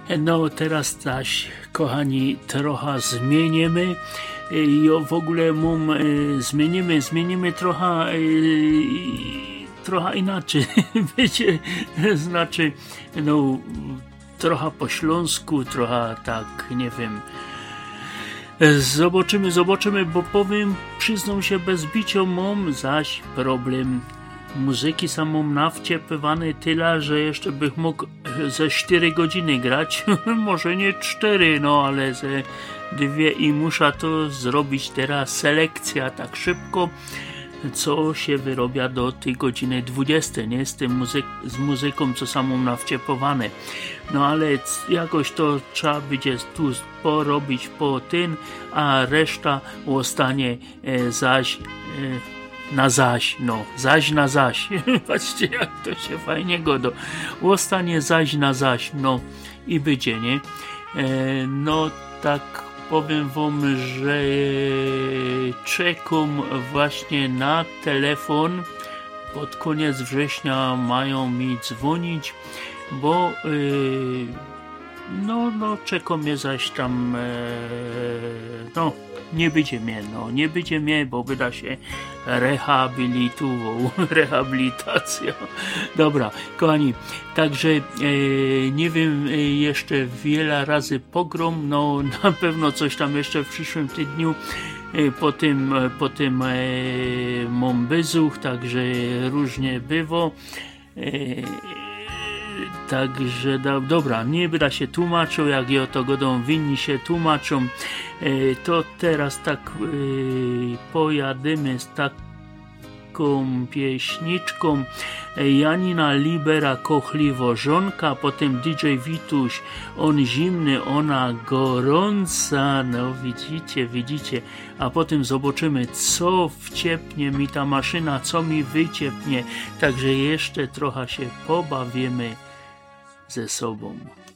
No teraz zaś, kochani, trochę zmienimy i w ogóle zmienimy trochę inaczej, wiecie, znaczy, no, trochę po śląsku, trochę tak, nie wiem. Zobaczymy, bo powiem, przyznam się bez bicia, mam zaś problem. Muzyki są mam nawciepywany tyle, że jeszcze bych mógł ze 4 godziny grać, może nie 4, no ale ze 2 i muszę to zrobić teraz selekcja tak szybko, co się wyrobia do tej godziny 20, nie? Z muzyką, co samą nawciepowane. No ale jakoś to trzeba będzie tu porobić po tym, a reszta zostanie zaś na zaś, no, zaś na zaś. Patrzcie, jak to się fajnie godo. Zostanie zaś na zaś, no i będzie, nie? No tak powiem wam, że czekam właśnie na telefon. Pod koniec września mają mi dzwonić, bo no czekam mnie zaś tam no nie będzie mnie, bo wyda się rehabilitacja. Dobra, kochani, także nie wiem, jeszcze wiele razy pogrom, no na pewno coś tam jeszcze w przyszłym tygodniu po tym mam bezuch, także różnie bywa. Także dobra, nie będę się tłumaczył, jak ja to godą winni się tłumaczą, to teraz tak pojadymy z taką pieśniczką Janina Libera Kochliwożonka, potem DJ Wituś, on zimny, ona gorąca, no widzicie, a potem zobaczymy, co wciepnie mi ta maszyna, co mi wyciepnie, także jeszcze trochę się pobawimy ze sobą.